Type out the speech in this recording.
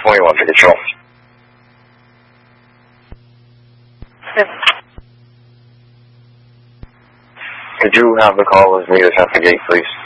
21 to control. Could you have the callers meet us at the gate, please?